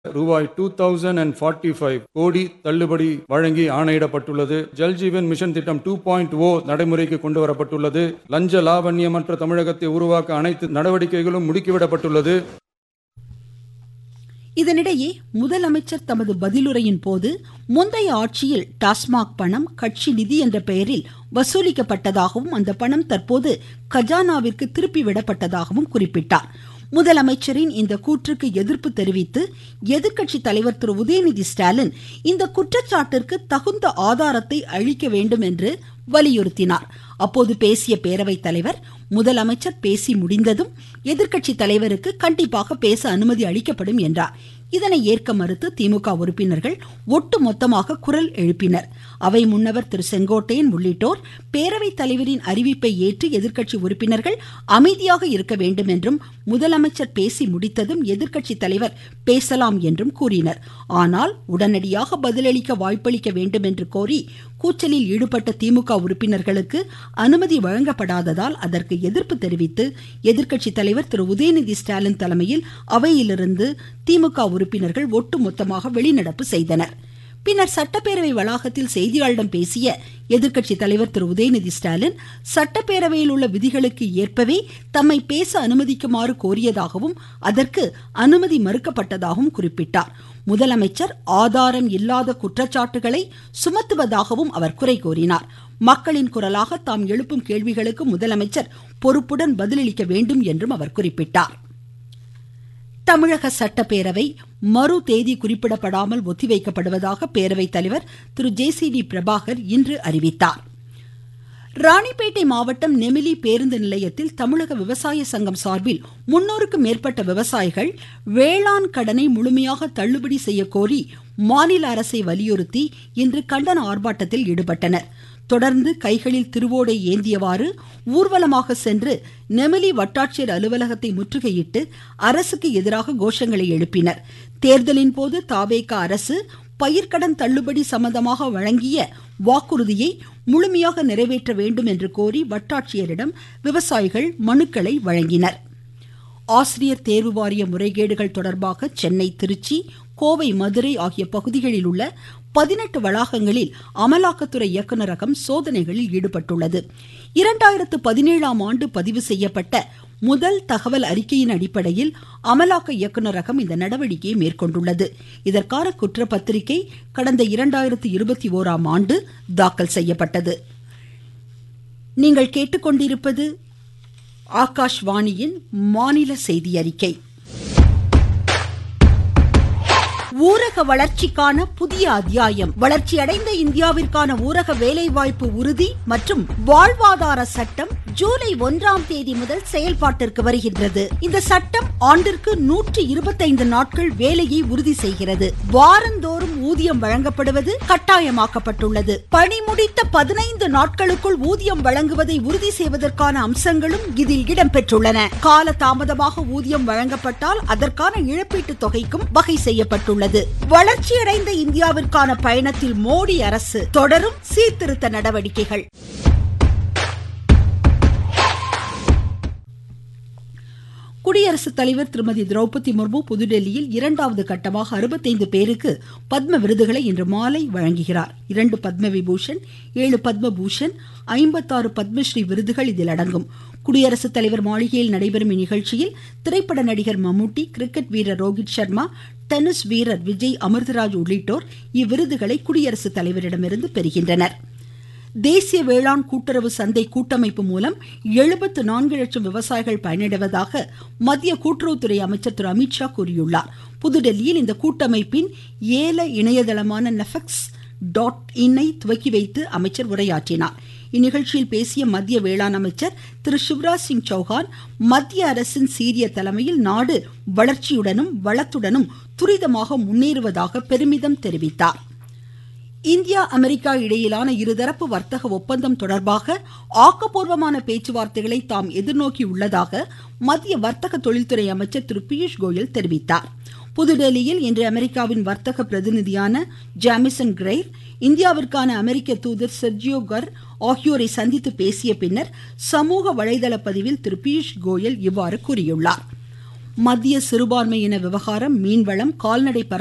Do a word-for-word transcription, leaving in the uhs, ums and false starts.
ரூபாய் இரண்டாயிரத்து நாற்பத்தி ஐந்து கோடி தள்ளுபடி வழங்கி ஆணையிடப்பட்டுள்ளது. ஜல்ஜீவன் மிஷன் திட்டம் டூ பாயிண்ட் ஓ நடைமுறைக்கு கொண்டு வரப்பட்டுள்ளது. லஞ்ச லாவண்யமற்ற தமிழகத்தை உருவாக்க அனைத்து நடவடிக்கைகளும் முடுக்கிவிடப்பட்டுள்ளது. இதனிடையே முதலமைச்சர் தமது பதிலுரையின் போது முந்தைய ஆட்சியில் டாஸ்மாக் பணம் கட்சி நிதி என்ற பெயரில் வசூலிக்கப்பட்டதாகவும் அந்த பணம் தற்போது கஜானாவிற்கு திருப்பி விடப்பட்டதாகவும் குறிப்பிட்டார். முதலமைச்சரின் இந்த கூற்றுக்கு எதிர்ப்பு தெரிவித்து எதிர்க்கட்சி தலைவர் திரு உதயநிதி ஸ்டாலின் இந்த குற்றச்சாட்டிற்கு தகுந்த ஆதாரத்தை அளிக்க வேண்டும் என்று வலியுறுத்தினார். அப்போது பேசிய பேரவைத் தலைவர், முதலமைச்சர் பேசி முடிந்ததும் எதிர்க்கட்சி தலைவருக்கு கண்டிப்பாக பேச அனுமதி அளிக்கப்படும் என்றார். இதனை ஏற்க மறுத்து திமுக உறுப்பினர்கள் ஒட்டுமொத்தமாக குரல் எழுப்பினர். அவை முன்னவர் திரு செங்கோட்டையன் உள்ளிட்டோர் பேரவைத் தலைவரின் அறிவிப்பை ஏற்று எதிர்க்கட்சி உறுப்பினர்கள் அமைதியாக இருக்க வேண்டும் என்றும், முதலமைச்சர் பேசி முடித்ததும் எதிர்க்கட்சி தலைவர் பேசலாம் என்றும் கூறினர். ஆனால் உடனடியாக பதிலளிக்க வாய்ப்பளிக்க வேண்டும் என்று கோரி கூச்சலில் ஈடுபட்ட திமுக உறுப்பினர்களுக்கு அனுமதி வழங்கப்படாததால் அதற்கு எதிர்ப்பு தெரிவித்து எதிர்க்கட்சி தலைவர் திரு உதயநிதி ஸ்டாலின் தலைமையில் அவையிலிருந்து திமுக உறுப்பினர்கள் ஒட்டுமொத்தமாக வெளிநடப்பு செய்தனர். பின்னர் சட்டப்பேரவை வளாகத்தில் செய்தியாளர்களிடம் பேசிய எதிர்க்கட்சி தலைவர் திரு உதயநிதி ஸ்டாலின், சட்டப்பேரவையில் உள்ள விதிகளுக்கு ஏற்பவே தம்மை பேச அனுமதிக்குமாறு கோரியதாகவும் அதற்கு அனுமதி மறுக்கப்பட்டதாகவும் குறிப்பிட்டார். முதலமைச்சர் ஆதாரம் இல்லாத குற்றச்சாட்டுகளை சுமத்துவதாகவும் அவர் குறை கூறினார். மக்களின் குரலாக தாம் எழுப்பும் கேள்விகளுக்கு முதலமைச்சர் பொறுப்புடன் பதிலளிக்க வேண்டும் என்றும் அவர் குறிப்பிட்டார். தமிழக சட்டப்பேரவை மறு தேதி குறிப்பிடப்படாமல் ஒத்திவைக்கப்படுவதாக பேரவைத் தலைவர் திரு ஜே சி டி பிரபாகர் இன்று அறிவித்தார். ராணிப்பேட்டை மாவட்டம் நெமிலி பேருந்து நிலையத்தில் தமிழக விவசாய சங்கம் சார்பில் முன்னூறுக்கும் மேற்பட்ட விவசாயிகள் வேளாண் கடனை முழுமையாக தள்ளுபடி செய்ய கோரி மாநில அரசை வலியுறுத்தி இன்று கண்டன ஆர்ப்பாட்டத்தில் ஈடுபட்டனர். தொடர்ந்து கைகளில் திருவோடை ஏந்தியவாறு ஊர்வலமாக சென்று நெமிலி வட்டாட்சியர் அலுவலகத்தை முற்றுகையிட்டு அரசுக்கு எதிராக கோஷங்களை எழுப்பினர். தேர்தலின் போது தாவேகா அரசு பயிர்க்கடன் தள்ளுபடி சம்பந்தமாக வழங்கிய வாக்குறுதியை முழுமையாக நிறைவேற்ற வேண்டும் என்று கோரி வட்டாட்சியரிடம் விவசாயிகள் மனுக்களை வழங்கினர். ஆசிரியர் தேர்வு வாரிய முறைகேடுகள் தொடர்பாக சென்னை, திருச்சி, கோவை, மதுரை ஆகிய பகுதிகளில் உள்ள பதினெட்டு வளாகங்களில் அமலாக்கத்துறை இயக்குநரகம் சோதனைகளில் ஈடுபட்டுள்ளது. இரண்டாயிரத்து பதினேழாம் ஆண்டு பதிவு செய்யப்பட்ட முதல் தகவல் அறிக்கையின் அடிப்படையில் அமலாக்க இயக்குநரகம் இந்த நடவடிக்கையை மேற்கொண்டுள்ளது. இதற்கான குற்றப்பத்திரிகை கடந்த இரண்டாயிரத்து இருபத்தி ஓராம் ஆண்டு தாக்கல் செய்யப்பட்டது. நீங்கள் கேட்டுக்கொண்டிருப்பது ஆகாஷ்வாணியின் மாநில செய்தி அறிக்கை. ஊரக வளர்ச்சிக்கான புதிய அத்தியாயம். வளர்ச்சியடைந்த இந்தியாவிற்கான ஊரக வேலைவாய்ப்பு உறுதி மற்றும் வாழ்வாதார சட்டம் ஜூலை ஒன்றாம் தேதி முதல் செயல்பாட்டிற்கு வருகின்றது. இந்த சட்டம் ஆண்டிற்கு நூற்று இருபத்தைந்து நாட்கள் வேலையை உறுதி செய்கிறது. வாரந்தோறும் ஊதியம் வழங்கப்படுவது கட்டாயமாக்கப்பட்டுள்ளது. பணி முடித்த பதினைந்து நாட்களுக்குள் ஊதியம் வழங்குவதை உறுதி செய்வதற்கான அம்சங்களும் இதில் இடம்பெற்றுள்ளன. கால தாமதமாக ஊதியம் வழங்கப்பட்டால் அதற்கான இழப்பீட்டு தொகைக்கும் வகை செய்யப்பட்டுள்ளது. வளர்ச்சியடைந்த இந்தியாவிற்கான பயணத்தில் மோடி அரசு தொடரும் சீர்திருத்த நடவடிக்கைகள். குடியரசுத் தலைவர் திருமதி திரௌபதி முர்மு புதுடெல்லியில் இரண்டாவது கட்டமாக அறுபத்தைந்து பேருக்கு பத்ம விருதுகளை இன்று மாலை வழங்குகிறார். இரண்டு பத்ம விபூஷன், ஏழு பத்ம பூஷன், ஐம்பத்தாறு பத்மஸ்ரீ விருதுகள் இதில் அடங்கும். குடியரசுத் தலைவர் மாளிகையில் நடைபெறும் இந்நிகழ்ச்சியில் திரைப்பட நடிகர் மம்முட்டி, கிரிக்கெட் வீரர் ரோஹித் சர்மா, டென்னிஸ் வீரர் விஜய் அமிர்தராஜ் உள்ளிட்டோர் இவ்விருதுகளை குடியரசுத் தலைவரிடமிருந்து பெறுகின்றனர். தேசிய வேளாண் கூட்டுறவு சந்தை கூட்டமைப்பு மூலம் எழுபத்து நான்கு லட்சம் விவசாயிகள் பயனடைவதாக மத்திய கூட்டுறவுத்துறை அமைச்சர் திரு அமித்ஷா கூறியுள்ளார். புதுடெல்லியில் இந்த கூட்டமைப்பின் ஏல இணையதளமான நெஃபெக்ஸ் டாட் இன்-ஐ துவக்கி வைத்து அமைச்சர் உரையாற்றினார். இந்நிகழ்ச்சியில் பேசிய மத்திய வேளாண் அமைச்சர் திரு சிவராஜ் சிங் சௌஹான், மத்திய அரசின் சீரிய தலைமையில் நாடு வளர்ச்சியுடனும் வளத்துடனும் துரிதமாக முன்னேறுவதாக பெருமிதம் தெரிவித்தார். இந்தியா அமெரிக்கா இடையிலான இருதரப்பு வர்த்தக ஒப்பந்தம் தொடர்பாக ஆக்கப்பூர்வமான பேச்சுவார்த்தைகளை தாம் எதிர்நோக்கி உள்ளதாக மத்திய வர்த்தக தொழில்துறை அமைச்சர் திரு பியூஷ் கோயல் தெரிவித்தார். புதுடெல்லியில் இன்று அமெரிக்காவின் வர்த்தக பிரதிநிதியான ஜாமிசன் கிரெய்ர், இந்தியாவிற்கான அமெரிக்க தூதர் செர்ஜியோ கர் ஆகியோரை சந்தித்து பேசிய பின்னர் சமூக வலைதள பதிவில் திரு பியூஷ் கோயல் இவ்வாறு கூறியுள்ளார். மத்திய சிறுபான்மையின விவகாரம், மீன்வளம், கால்நடை